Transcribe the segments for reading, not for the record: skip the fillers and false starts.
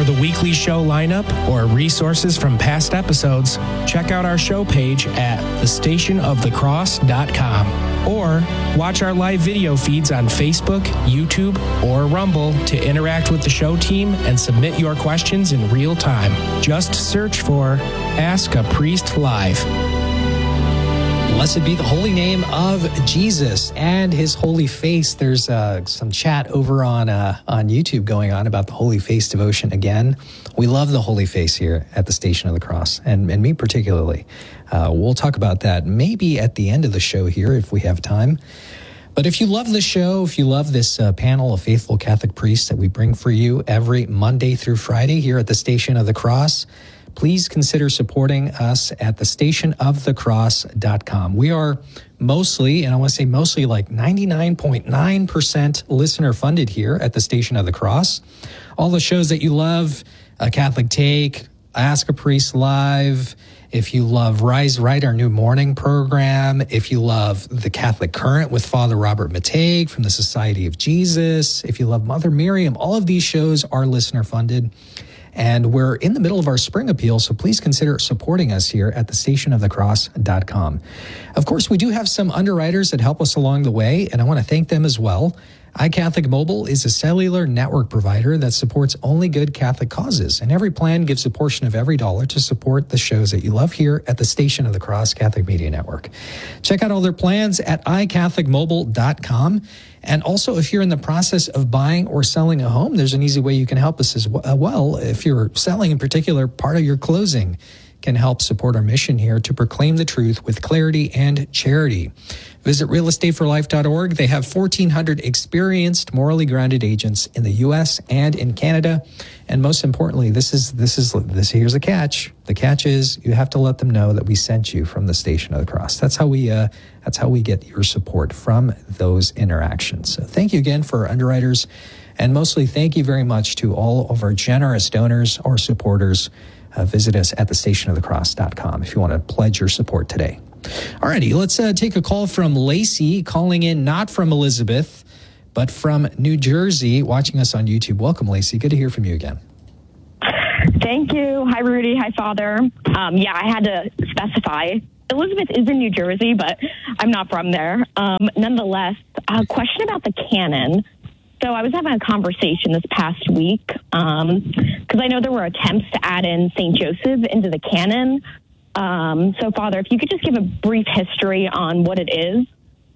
For the weekly show lineup or resources from past episodes, check out our show page at thestationofthecross.com or watch our live video feeds on Facebook, YouTube, or Rumble to interact with the show team and submit your questions in real time. Just search for Ask a Priest Live. Blessed be the holy name of Jesus and his holy face. There's some chat over on YouTube going on about the Holy Face devotion again. We love the Holy Face here at the Station of the Cross, and me particularly. We'll talk about that maybe at the end of the show here if we have time. But if you love the show, if you love this panel of faithful Catholic priests that we bring for you every Monday through Friday here at the Station of the Cross, please consider supporting us at thestationofthecross.com. We are mostly, and I want to say mostly, like 99.9% listener funded here at the Station of the Cross. All the shows that you love, Catholic Take, Ask a Priest Live, if you love Rise Right, our new morning program, if you love The Catholic Current with Father Robert Matei from the Society of Jesus, if you love Mother Miriam, all of these shows are listener funded. And we're in the middle of our spring appeal, so please consider supporting us here at thestationofthecross.com. Of course, we do have some underwriters that help us along the way, and I want to thank them as well. iCatholic Mobile is a cellular network provider that supports only good Catholic causes, and every plan gives a portion of every dollar to support the shows that you love here at the Station of the Cross Catholic Media Network. Check out all their plans at iCatholicMobile.com. And also, if you're in the process of buying or selling a home, there's an easy way you can help us as well. If you're selling in particular, part of your closing can help support our mission here to proclaim the truth with clarity and charity. Visit realestateforlife.org. They have 1,400 experienced, morally grounded agents in the U.S. and in Canada. And most importantly, here's the catch. The catch is you have to let them know that we sent you from the Station of the Cross. That's how we get your support from those interactions. So thank you again for our underwriters, and mostly thank you very much to all of our generous donors or supporters. Visit us at thestationofthecross.com if you want to pledge your support today. Alrighty, let's take a call from Lacey, calling in not from Elizabeth, but from New Jersey, watching us on YouTube. Welcome, Lacey. Good to hear from you again. Thank you. Hi, Rudy. Hi, Father. I had to specify. Elizabeth is in New Jersey, but I'm not from there. Nonetheless, a question about the canon. So I was having a conversation this past week because I know there were attempts to add in St. Joseph into the canon. So, Father, if you could just give a brief history on what it is,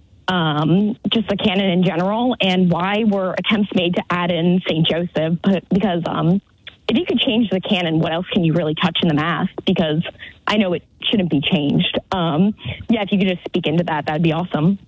just the canon in general, and why were attempts made to add in St. Joseph? Because if you could change the canon, what else can you really touch in the Mass? Because I know it shouldn't be changed. If you could just speak into that, that'd be awesome.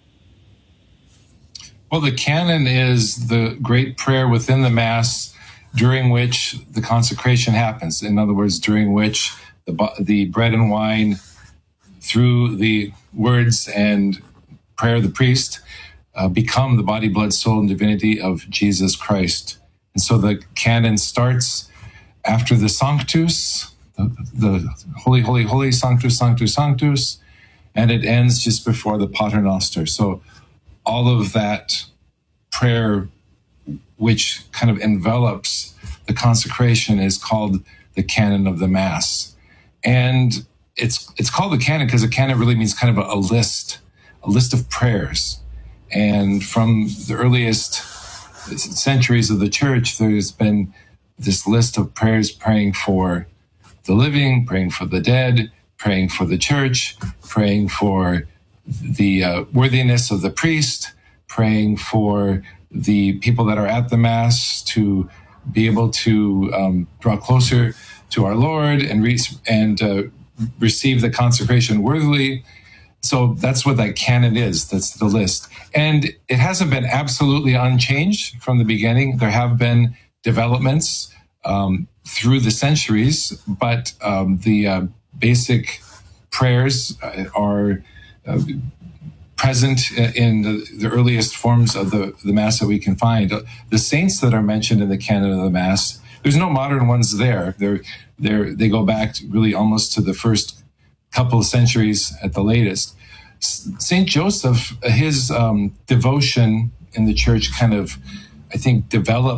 Well, the canon is the great prayer within the Mass during which the consecration happens. In other words, during which the bread and wine, through the words and prayer of the priest, become the body, blood, soul, and divinity of Jesus Christ. And so the canon starts after the Sanctus, the Holy, Holy, Holy, Sanctus, Sanctus, Sanctus, and it ends just before the Pater Noster. So all of that prayer, which kind of envelops the consecration, is called the canon of the Mass. And it's called the canon because a canon really means kind of a list of prayers. And from the earliest centuries of the Church, there's been this list of prayers praying for the living, praying for the dead, praying for the Church, praying for the worthiness of the priest, praying for the people that are at the Mass to be able to draw closer to our Lord and receive the consecration worthily. So that's what that canon is. That's the list. And it hasn't been absolutely unchanged from the beginning. There have been developments through the centuries, but the basic prayers are present in the earliest forms of the Mass that we can find. The saints that are mentioned in the canon of the Mass, there's no modern ones there. They go back to really almost to the first couple of centuries at the latest. St. Joseph, his devotion in the Church kind of, I think, developed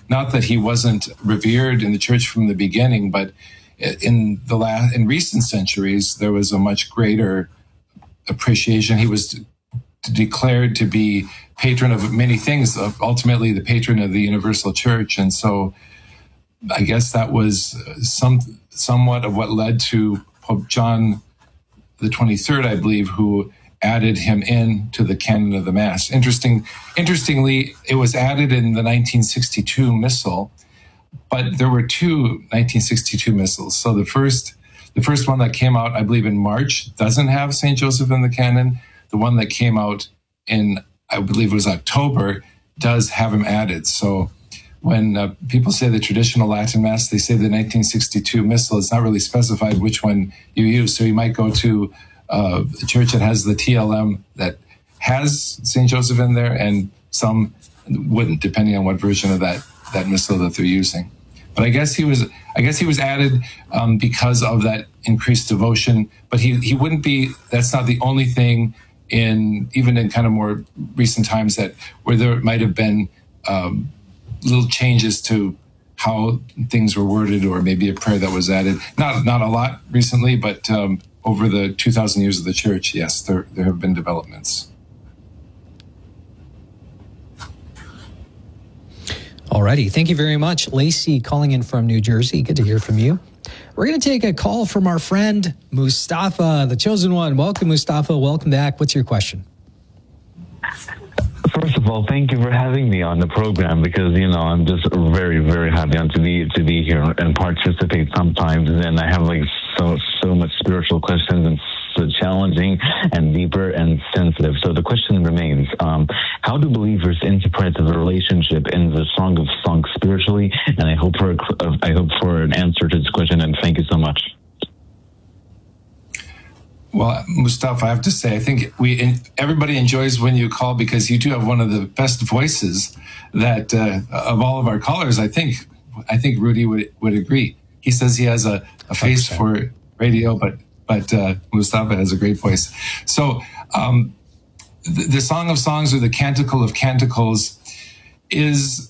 not that he wasn't revered in the church from the beginning, but in recent centuries, there was a much greater appreciation. He was declared to be patron of many things, ultimately the patron of the universal church. And so I guess that was somewhat of what led to Pope John the 23rd, I believe, who added him in to the canon of the Mass. Interestingly, it was added in the 1962 Missal, but there were two 1962 Missals. So the first one that came out, I believe, in March doesn't have St. Joseph in the canon. The one that came out in, I believe it was October, does have him added. So when people say the traditional Latin Mass, they say the 1962 Missal. It's not really specified which one you use. So you might go to a church that has the TLM that has St. Joseph in there, and some wouldn't, depending on what version of that Missal that they're using. But I guess he was added because of that increased devotion. But he wouldn't be. That's not the only thing even in kind of more recent times where there might have been little changes to how things were worded, or maybe a prayer that was added. Not a lot recently, but over the 2,000 years of the church, yes, there have been developments. Alrighty, thank you very much. Lacey calling in from New Jersey. Good to hear from you. We're going to take a call from our friend Mustafa, the chosen one. Welcome, Mustafa. Welcome back. What's your question? First of all, thank you for having me on the program, because, I'm just very, very happy to be here and participate sometimes. And I have so much spiritual questions, and so challenging and deeper and sensitive. So the question remains, how do believers interpret the relationship in the Song of Songs spiritually? And I hope for an answer to this question, and thank you so much. Well, Mustafa, I have to say, I think everybody enjoys when you call, because you do have one of the best voices that of all of our callers. I think Rudy would agree. He says he has a face 100%. For radio, but Mustafa has a great voice. So the Song of Songs, or the Canticle of Canticles, is,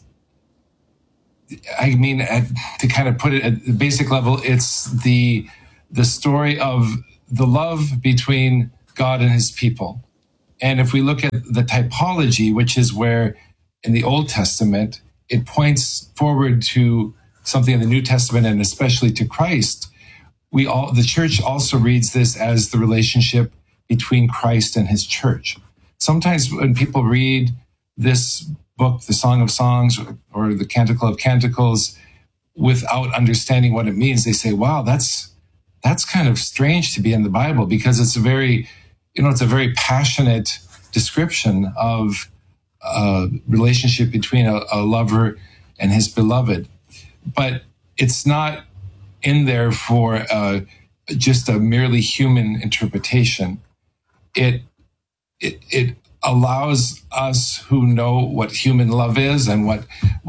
to kind of put it at the basic level, it's the story of the love between God and his people. And if we look at the typology, which is where in the Old Testament, it points forward to something in the New Testament, and especially to Christ, the church also reads this as the relationship between Christ and his church. Sometimes when people read this book, the Song of Songs, or the Canticle of Canticles, without understanding what it means, they say, wow, that's kind of strange to be in the Bible, because it's a very passionate description of a relationship between a lover and his beloved. But it's not in there for just a merely human interpretation. It allows us who know what human love is, and what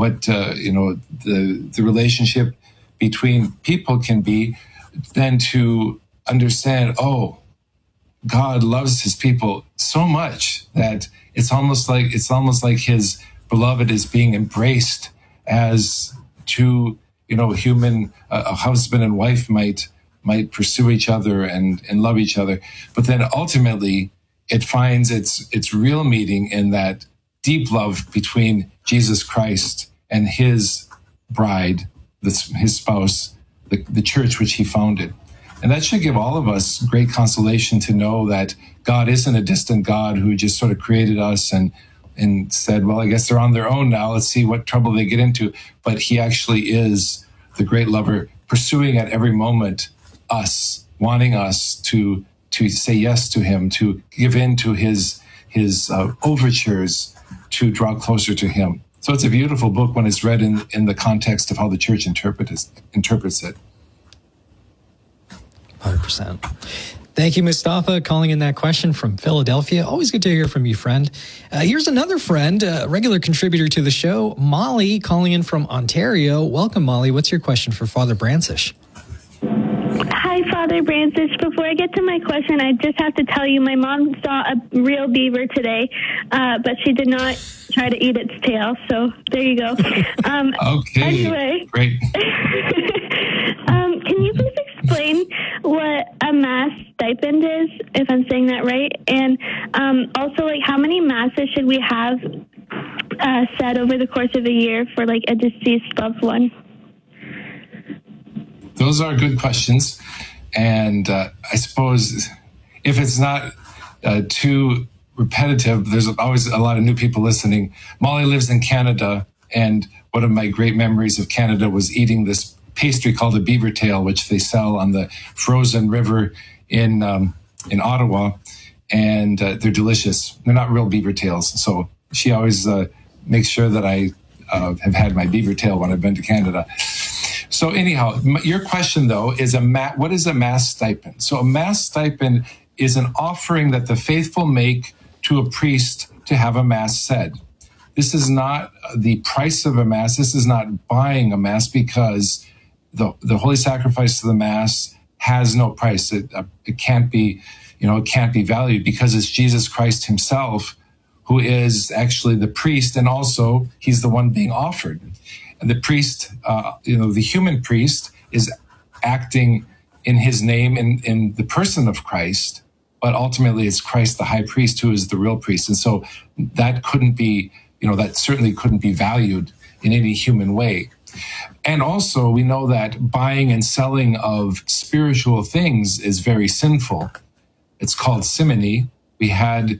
the relationship between people can be, then to understand, God loves his people so much that it's almost like his beloved is being embraced as two, human, a husband and wife might pursue each other and love each other. But then ultimately it finds its real meaning in that deep love between Jesus Christ and his bride, his spouse, the church which he founded. And that should give all of us great consolation to know that God isn't a distant God who just sort of created us and said, well, I guess they're on their own now. Let's see what trouble they get into. But he actually is the great lover, pursuing at every moment us, wanting us to say yes to him, to give in to his overtures, to draw closer to him. So it's a beautiful book when it's read in the context of how the church interprets it. 100%. Thank you, Mustafa, calling in that question from Philadelphia. Always good to hear from you, friend. Here's another friend, a regular contributor to the show, Molly, calling in from Ontario. Welcome, Molly. What's your question for Father Brancish? Hi, Father. Father Francis. Before I get to my question, I just have to tell you my mom saw a real beaver today, but she did not try to eat its tail. So there you go. Okay. Anyway. Great. Can you please explain what a Mass stipend is, if I'm saying that right? And also, like, how many Masses should we have said over the course of a year for, like, a deceased loved one? Those are good questions. And I suppose if it's not too repetitive, there's always a lot of new people listening. Molly lives in Canada, and one of my great memories of Canada was eating this pastry called a beaver tail, which they sell on the frozen river in Ottawa, and they're delicious. They're not real beaver tails, so she always makes sure that I have had my beaver tail when I've been to Canada. So anyhow, your question though is what is a Mass stipend? So a Mass stipend is an offering that the faithful make to a priest to have a Mass said. This is not the price of a Mass. This is not buying a Mass, because the holy sacrifice of the Mass has no price. It can't be, it can't be valued, because it's Jesus Christ himself who is actually the priest, and also he's the one being offered. And the priest, the human priest, is acting in his name in the person of Christ, but ultimately it's Christ the high priest who is the real priest. And so that couldn't be, that certainly couldn't be valued in any human way. And also we know that buying and selling of spiritual things is very sinful. It's called simony. We had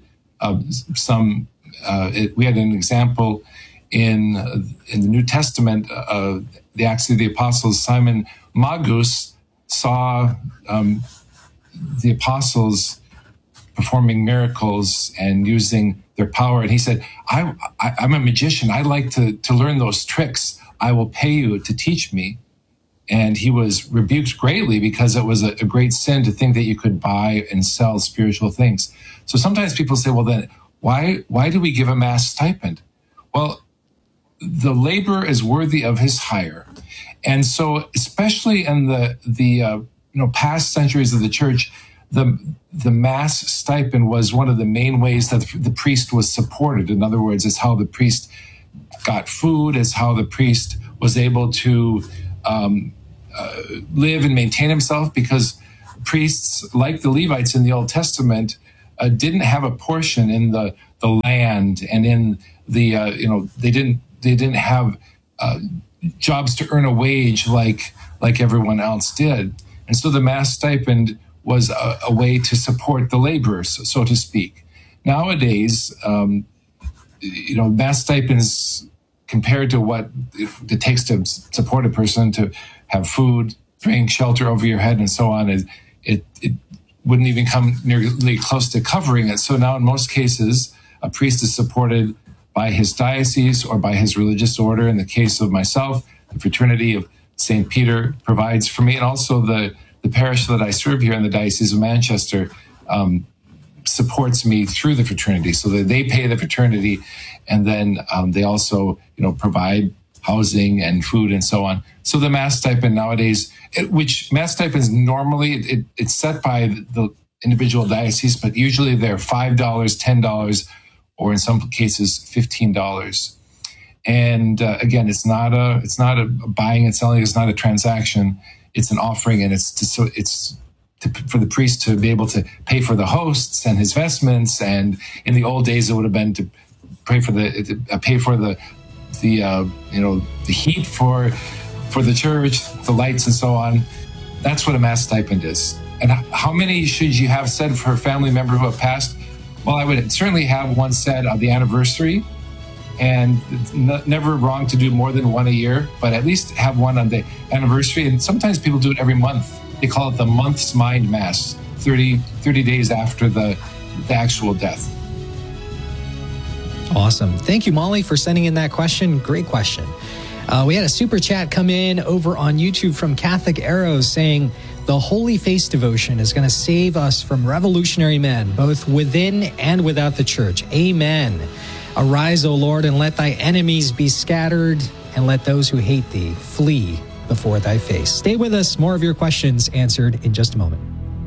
we had an example in the New Testament, the Acts of the Apostles. Simon Magus saw the apostles performing miracles and using their power, and he said, I'm a magician. I'd like to learn those tricks. I will pay you to teach me. And he was rebuked greatly, because it was a great sin to think that you could buy and sell spiritual things. So sometimes people say, well, then why do we give a Mass stipend? Well, the laborer is worthy of his hire. And so especially in the past centuries of the church, the Mass stipend was one of the main ways that the priest was supported. In other words, it's how the priest got food, it's how the priest was able to live and maintain himself, because priests, like the Levites in the Old Testament, didn't have a portion in the land, and in the they didn't have jobs to earn a wage like everyone else did. And so the Mass stipend was a way to support the laborers, so to speak. Nowadays, Mass stipends, compared to what it takes to support a person, to have food, drink, shelter over your head, and so on, it wouldn't even come nearly close to covering it. So now in most cases, a priest is supported by his diocese or by his religious order. In the case of myself, the Fraternity of St. Peter provides for me, and also the parish that I serve here in the Diocese of Manchester supports me through the fraternity, so that they pay the fraternity, and then they also provide housing and food and so on. So the Mass stipend nowadays, which Mass stipends normally, it's set by the individual diocese, but usually they're $5, $10, or in some cases $15. And again, it's not a buying and selling. It's not a transaction. It's an offering, and for the priest to be able to pay for the hosts and his vestments. And in the old days, it would have been to pay for the heat for the church, the lights, and so on. That's what a Mass stipend is. And how many should you have said for a family member who have passed? Well, I would certainly have one said on the anniversary, and never wrong to do more than one a year, but at least have one on the anniversary. And sometimes people do it every month. They call it the month's mind Mass, 30 days after the actual death. Awesome. Thank you, Molly, for sending in that question. Great question. We had a super chat come in over on YouTube from Catholic Arrows saying, the Holy Face devotion is going to save us from revolutionary men, both within and without the church. Amen. Arise, O Lord, and let thy enemies be scattered, and let those who hate thee flee before thy face. Stay with us. More of your questions answered in just a moment.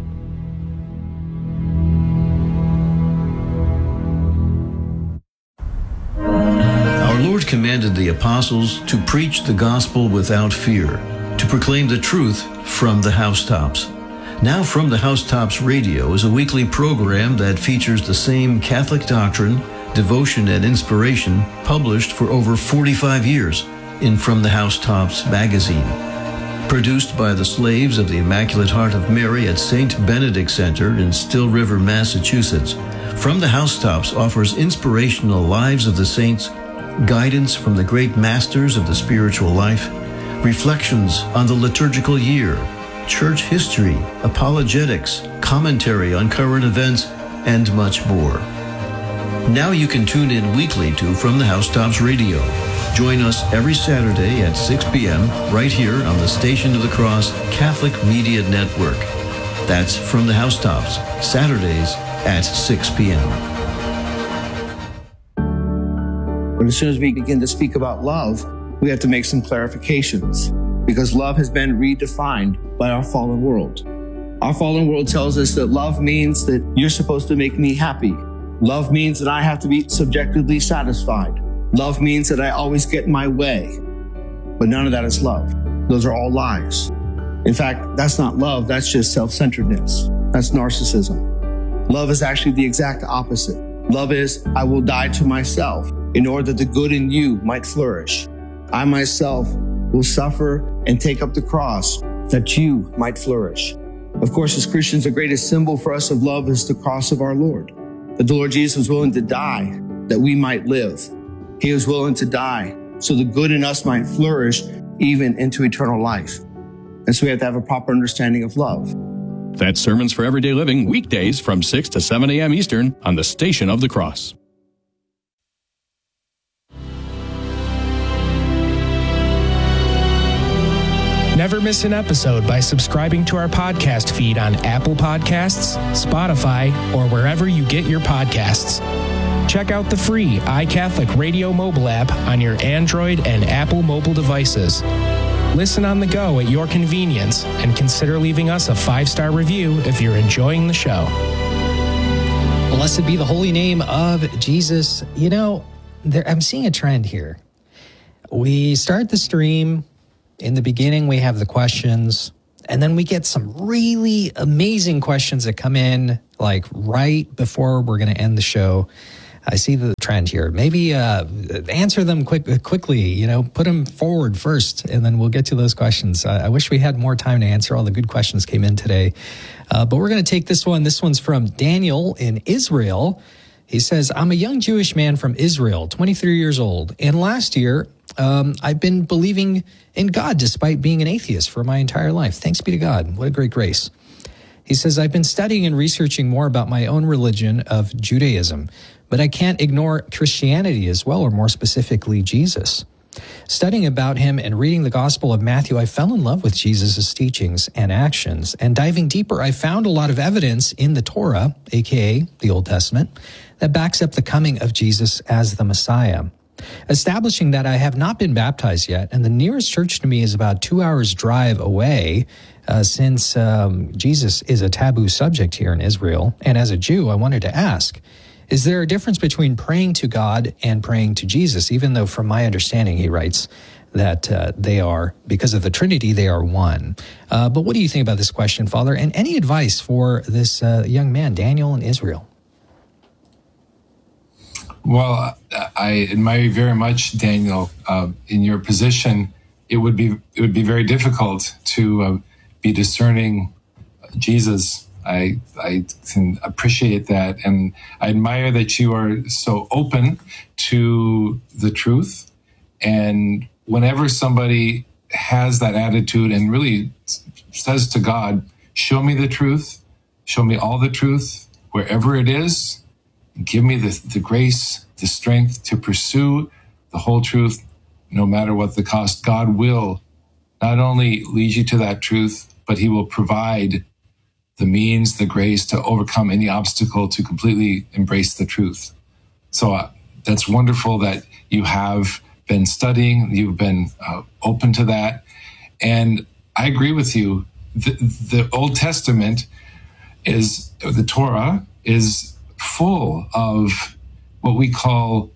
Our Lord commanded the apostles to preach the gospel without fear, to proclaim the truth from the housetops. Now From the Housetops Radio is a weekly program that features the same Catholic doctrine, devotion, and inspiration published for over 45 years in From the Housetops magazine. Produced by the Slaves of the Immaculate Heart of Mary at St. Benedict Center in Still River, Massachusetts, From the Housetops offers inspirational lives of the saints, guidance from the great masters of the spiritual life, reflections on the liturgical year, church history, apologetics, commentary on current events, and much more. Now you can tune in weekly to From the Housetops Radio. Join us every Saturday at 6 p.m. right here on the Station of the Cross Catholic Media Network. That's From the Housetops, Saturdays at 6 p.m. But as soon as we begin to speak about love, we have to make some clarifications, because love has been redefined by our fallen world. Our fallen world tells us that love means that you're supposed to make me happy. Love means that I have to be subjectively satisfied. Love means that I always get my way. But none of that is love. Those are all lies. In fact, that's not love. That's just self-centeredness. That's narcissism. Love is actually the exact opposite. Love is, I will die to myself in order that the good in you might flourish. I myself will suffer and take up the cross that you might flourish. Of course, as Christians, the greatest symbol for us of love is the cross of our Lord. That the Lord Jesus was willing to die that we might live. He was willing to die so the good in us might flourish even into eternal life. And so we have to have a proper understanding of love. That's Sermons for Everyday Living, weekdays from 6 to 7 a.m. Eastern on the Station of the Cross. Never miss an episode by subscribing to our podcast feed on Apple Podcasts, Spotify, or wherever you get your podcasts. Check out the free iCatholic Radio mobile app on your Android and Apple mobile devices. Listen on the go at your convenience, and consider leaving us a 5-star review if you're enjoying the show. Blessed be the holy name of Jesus. You know, I'm seeing a trend here. We start the stream. In the beginning, we have the questions, and then we get some really amazing questions that come in, like right before we're going to end the show. I see the trend here. Maybe answer them quickly, you know, put them forward first, and then we'll get to those questions. I wish we had more time to answer all the good questions came in today. But we're going to take this one. This one's from Daniel in Israel. He says, I'm a young Jewish man from Israel, 23 years old, and last year, I've been believing in God despite being an atheist for my entire life. Thanks be to God. What a great grace. He says, I've been studying and researching more about my own religion of Judaism, but I can't ignore Christianity as well, or more specifically, Jesus. Studying about him and reading the Gospel of Matthew, I fell in love with Jesus' teachings and actions. And diving deeper, I found a lot of evidence in the Torah, aka the Old Testament, that backs up the coming of Jesus as the Messiah. Establishing that I have not been baptized yet, and the nearest church to me is about 2 hours drive away, since Jesus is a taboo subject here in Israel. And as a Jew, I wanted to ask, is there a difference between praying to God and praying to Jesus? Even though from my understanding, he writes that they are, because of the Trinity, they are one. But what do you think about this question, Father? And any advice for this young man, Daniel in Israel? Well, I admire you very much, Daniel. In your position, it would be very difficult to be discerning Jesus. I can appreciate that, and I admire that you are so open to the truth. And whenever somebody has that attitude and really says to God, "Show me the truth, show me all the truth, wherever it is." Give me the grace, the strength to pursue the whole truth, no matter what the cost. God will not only lead you to that truth, but he will provide the means, the grace to overcome any obstacle to completely embrace the truth. So that's wonderful that you have been studying, you've been open to that. And I agree with you. The Old Testament the Torah is full of what we call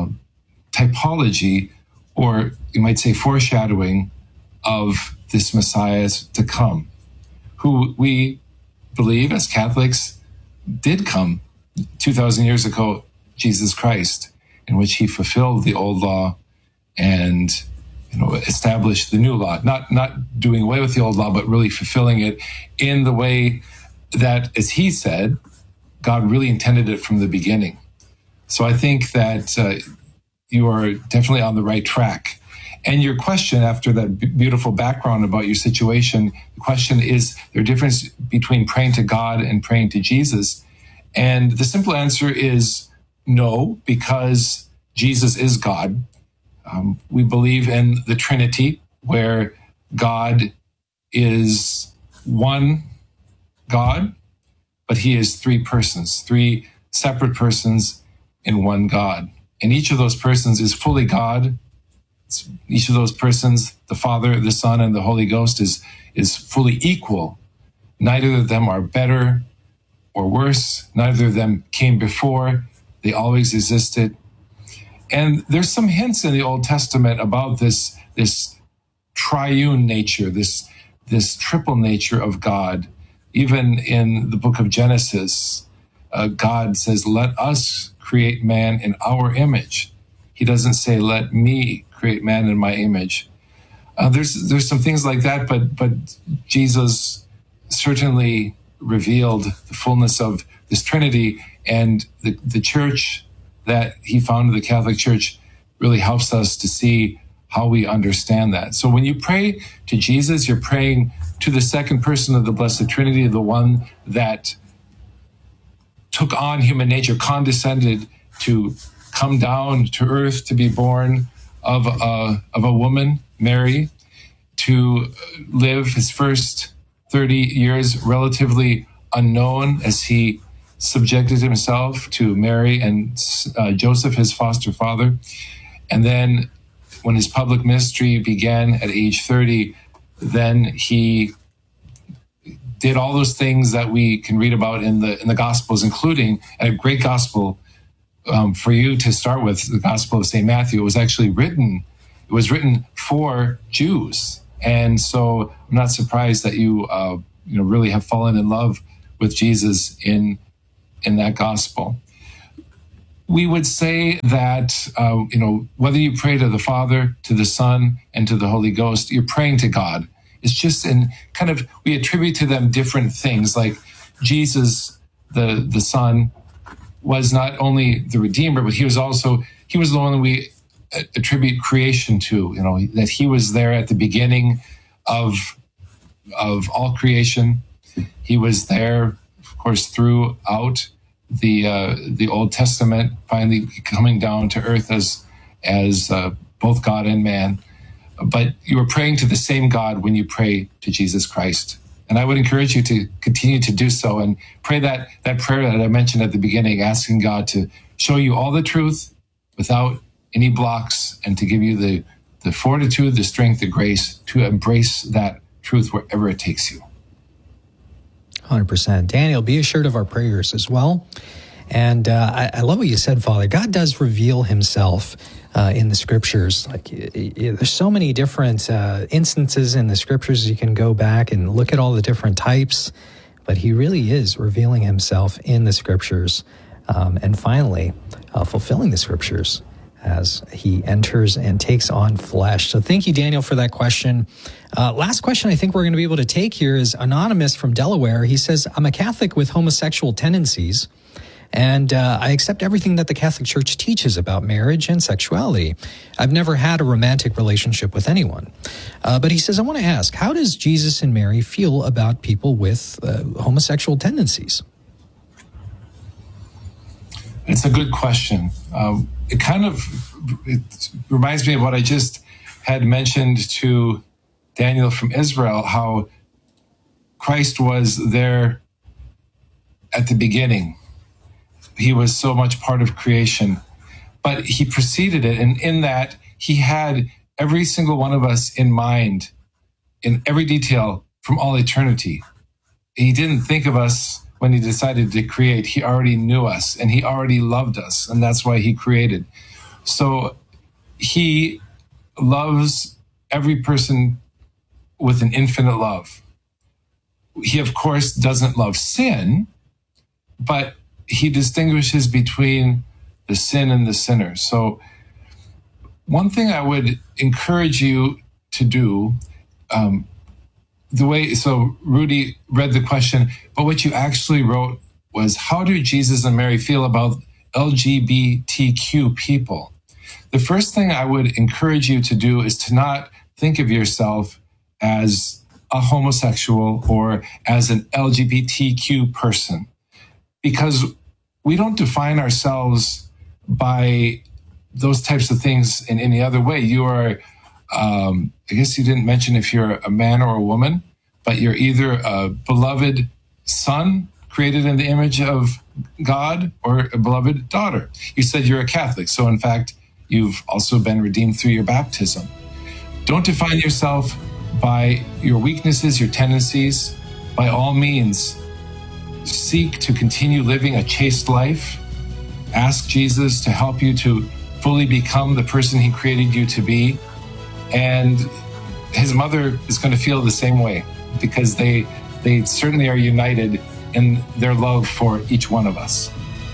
typology, or you might say foreshadowing of this Messiah to come, who we believe as Catholics did come 2,000 years ago, Jesus Christ, in which he fulfilled the old law and established the new law, not doing away with the old law, but really fulfilling it in the way that, as he said, God really intended it from the beginning. So I think that you are definitely on the right track. And your question, after that beautiful background about your situation, the question is there a difference between praying to God and praying to Jesus? And the simple answer is no, because Jesus is God. We believe in the Trinity, where God is one God, but he is three persons, three separate persons in one God. And each of those persons is fully God. Each of those persons, the Father, the Son, and the Holy Ghost, is fully equal. Neither of them are better or worse. Neither of them came before. They always existed. And there's some hints in the Old Testament about this triune nature, this triple nature of God. Even in the book of Genesis, God says, "Let us create man in our image." He doesn't say, "Let me create man in my image." There's some things like that, but Jesus certainly revealed the fullness of this Trinity, and the church that he founded, the Catholic Church, really helps us to see how we understand that. So when you pray to Jesus, you're praying to the second person of the Blessed Trinity, the one that took on human nature, condescended to come down to earth, to be born of a woman, Mary, to live his first 30 years relatively unknown as he subjected himself to Mary and Joseph, his foster father. And then when his public ministry began at age 30, then he did all those things that we can read about in the Gospels, including a great Gospel for you to start with, the Gospel of St. Matthew. It was actually written for Jews. And so I'm not surprised that you really have fallen in love with Jesus in that Gospel. We would say that, whether you pray to the Father, to the Son, and to the Holy Ghost, you're praying to God. It's just we attribute to them different things. Like Jesus, the Son, was not only the Redeemer, but he was the one that we attribute creation to, that he was there at the beginning of all creation. He was there, of course, throughout the Old Testament, finally coming down to earth as both God and man. But you are praying to the same God when you pray to Jesus Christ. And I would encourage you to continue to do so and pray that prayer that I mentioned at the beginning, asking God to show you all the truth without any blocks, and to give you the fortitude, the strength, the grace to embrace that truth wherever it takes you. 100%. Daniel, be assured of our prayers as well. And I love what you said, Father. God does reveal himself in the scriptures. Like there's so many different instances in the scriptures. You can go back and look at all the different types, but he really is revealing himself in the scriptures. And finally, fulfilling the scriptures as he enters and takes on flesh. So thank you, Daniel, for that question. Last question I think we're going to be able to take here is Anonymous from Delaware. He says, I'm a Catholic with homosexual tendencies, and I accept everything that the Catholic Church teaches about marriage and sexuality. I've never had a romantic relationship with anyone. But he says, I want to ask, how does Jesus and Mary feel about people with homosexual tendencies? It's a good question. It reminds me of what I just had mentioned to Daniel from Israel, how Christ was there at the beginning. He was so much part of creation, but he preceded it. And in that, he had every single one of us in mind in every detail from all eternity. He didn't think of us when he decided to create. He already knew us and he already loved us, and that's why he created. So he loves every person with an infinite love. He, of course, doesn't love sin, but he distinguishes between the sin and the sinner. So one thing I would encourage you to do, so Rudy read the question, but what you actually wrote was, how do Jesus and Mary feel about LGBTQ people? The first thing I would encourage you to do is to not think of yourself as a homosexual or as an LGBTQ person, because we don't define ourselves by those types of things in any other way. You are, I guess you didn't mention if you're a man or a woman, but you're either a beloved son created in the image of God or a beloved daughter. You said you're a Catholic, so in fact, you've also been redeemed through your baptism. Don't define yourself by your weaknesses, your tendencies. By all means, seek to continue living a chaste life. Ask Jesus to help you to fully become the person he created you to be. And his mother is going to feel the same way, because they certainly are united in their love for each one of us.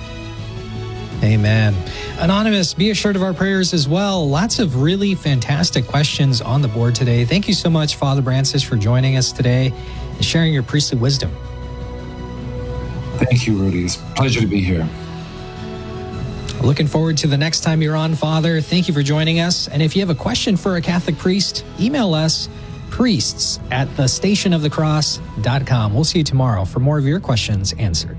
Amen. Anonymous, be assured of our prayers as well. Lots of really fantastic questions on the board today. Thank you so much, Father Brancis, for joining us today and sharing your priestly wisdom. Thank you, Rudy. It's a pleasure to be here. Looking forward to the next time you're on, Father. Thank you for joining us. And if you have a question for a Catholic priest, email us, priests@thestationofthecross.com. We'll see you tomorrow for more of your questions answered.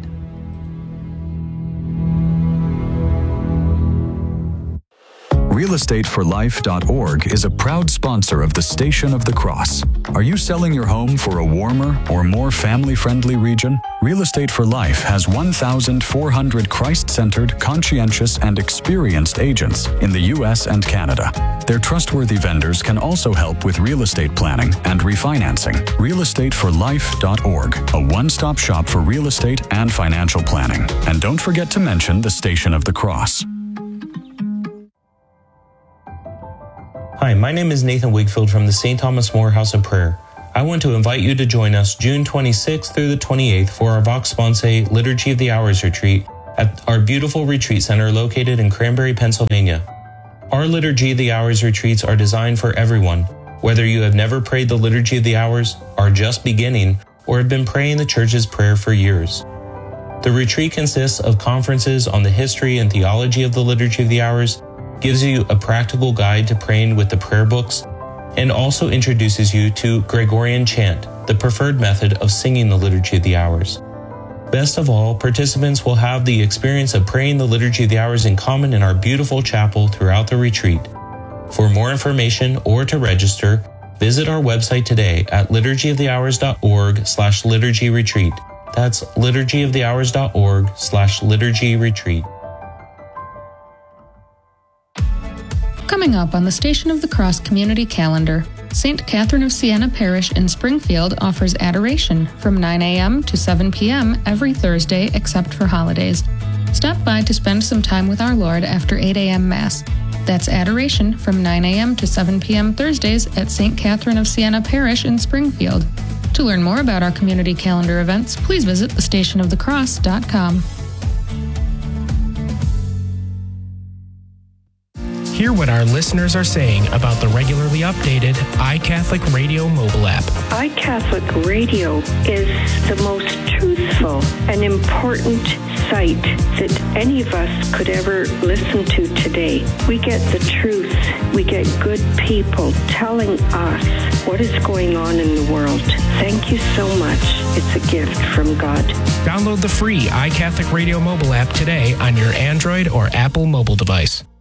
realestateforlife.org is a proud sponsor of the Station of the Cross. Are you selling your home for a warmer or more family-friendly region? Real Estate for Life has 1,400 Christ-centered, conscientious, and experienced agents in the U.S. and Canada. Their trustworthy vendors can also help with real estate planning and refinancing. realestateforlife.org, a one-stop shop for real estate and financial planning. And don't forget to mention the Station of the Cross. Hi, my name is Nathan Wakefield from the St. Thomas More House of Prayer. I want to invite you to join us June 26th through the 28th for our Vox Sponsae Liturgy of the Hours retreat at our beautiful retreat center located in Cranberry, Pennsylvania. Our Liturgy of the Hours retreats are designed for everyone, whether you have never prayed the Liturgy of the Hours, are just beginning, or have been praying the Church's prayer for years. The retreat consists of conferences on the history and theology of the Liturgy of the Hours, gives you a practical guide to praying with the prayer books, and also introduces you to Gregorian chant, the preferred method of singing the Liturgy of the Hours. Best of all, participants will have the experience of praying the Liturgy of the Hours in common in our beautiful chapel throughout the retreat. For more information or to register, visit our website today at liturgyofthehours.org/liturgy-retreat. That's liturgyofthehours.org/liturgy-retreat. Coming up on the Station of the Cross community calendar, St. Catherine of Siena Parish in Springfield offers adoration from 9 a.m. to 7 p.m. every Thursday except for holidays. Stop by to spend some time with our Lord after 8 a.m. Mass. That's adoration from 9 a.m. to 7 p.m. Thursdays at St. Catherine of Siena Parish in Springfield. To learn more about our community calendar events, please visit thestationofthecross.com. Hear what our listeners are saying about the regularly updated iCatholic Radio mobile app. iCatholic Radio is the most truthful and important site that any of us could ever listen to today. We get the truth. We get good people telling us what is going on in the world. Thank you so much. It's a gift from God. Download the free iCatholic Radio mobile app today on your Android or Apple mobile device.